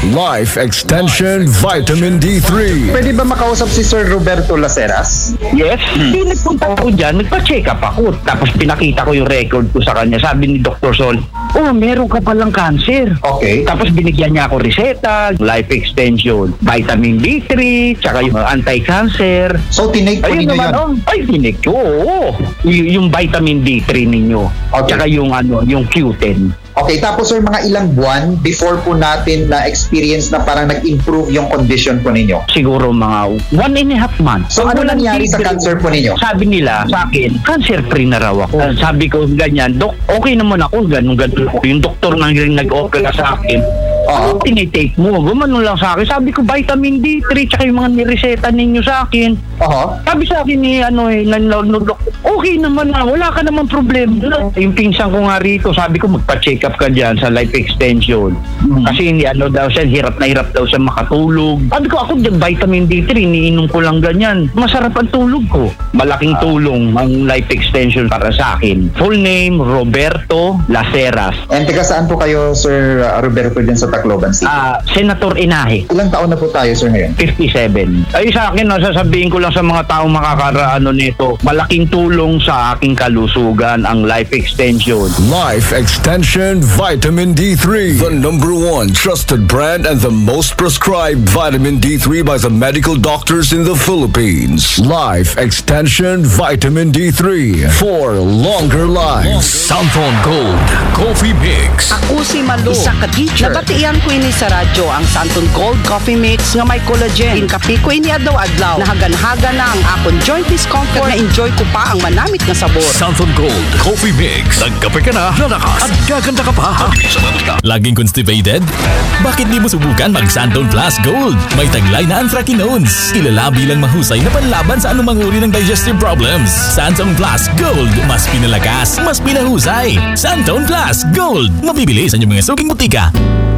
Life Extension Vitamin D3. Pwede ba makausap si Sir Roberto Laceras? Yes, hindi nagpunta ako dyan, nagpa-check up ako. Tapos pinakita ko yung record ko sa kanya. Sabi ni Dr. Sol, meron ka palang cancer. Okay. Tapos binigyan niya ako reseta, life extension, vitamin D3, tsaka yung anti-cancer. So, tinake po ninyo yun? Ay, tinake ko, oo. Yung vitamin D3 ninyo. Okay. Tsaka yung Q10. Okay, tapos sir, mga ilang buwan before po natin na-experience na parang nag-improve yung condition po ninyo? Siguro mga 1.5 months. So, ano nangyari sa cancer po ninyo? Sabi nila sa akin, cancer-free na raw ako. Sabi ko, ganyan, Dok, okay naman ako, ganun. Yung doktor na rin nag-okay na sa akin, tinitake mo, gumano lang sa akin. Sabi ko, vitamin D3, tsaka yung mga nireseta ninyo sa akin. Sabi sa akin ni, okay naman na, wala ka naman problema. Yung pinsan ko nga rito, sabi ko, magpa-check up ka dyan sa life extension. Kasi daw siya, hirap na hirap daw siya makatulog. Sabi ko, ako vitamin D3, iniinom ko lang ganyan. Masarap ang tulog ko. Malaking tulong ang life extension para sa akin. Full name, Roberto Laceras. And taga saan po kayo, Sir Roberto, dyan sa Tacloban City? Senator Inahe. Ilang taon na po tayo, sir, ngayon? 57. Ay, sa akin, sasabihin ko lang sa mga taong makakaraano nito, malaking tulong sa aking kalusugan ang life extension. Life Extension Vitamin D3. The #1 trusted brand and the most prescribed vitamin D3 by the medical doctors in the Philippines. Life Extension Vitamin D3 for longer lives. Santon Gold Coffee Mix. Ako si Malu, isa ka teacher. Nabatian ko ini sa radyo ang Santon Gold Coffee Mix nga may collagen. Inkapi ko ini adlaw-adlaw. Nahagan-hagan na ang akong joint discomfort. Na-enjoy ko pa ang manamit na sabor. Santon Gold Coffee Mix. Nagkape ka na, lalakas at gaganda ka pa. Laging constipated? Bakit di mo subukan mag Santon Plus Gold? May taglay na anthracinones. Kilala bilang mahusay na panlaban sa anumang uri ng digestive problems. Santon Plus Gold. Mas pinalakas, mas pinahusay. Santon Plus Gold. Mabibili sa inyong mga suking butika.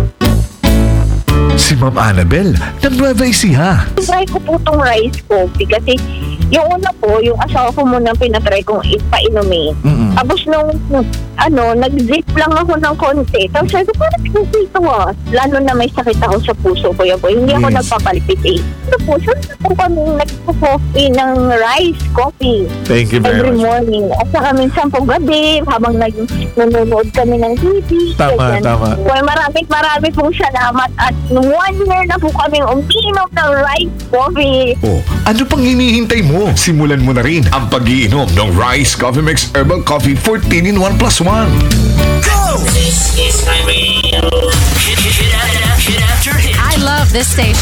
Si Ma'am Annabel, ng Nueva Ecija. Try ko po itong rice coffee kasi yung una po, yung asawa ko muna pinatry kong ipainumin. Tapos nung nag-zip lang ako ng konti. Tapos sabi ko, parang ito lalo na may sakit ako sa puso ko. Hindi ako nagpapalpitate. Ito po, saan po kami nagpo-coffee ng rice coffee. Thank you very every much. morning. At saka minsan po gabi, habang nanonood kami ng TV. Tama. Well, marami pong salamat. At 1 year na po kaming umiinom ng rice coffee. Ano pang hinihintay mo? Simulan mo na rin ang pag-iinom ng Rice Coffee Mix Herbal Coffee 14 in 1 plus 1. Go! This is my radio. Hit after hit. I love this station.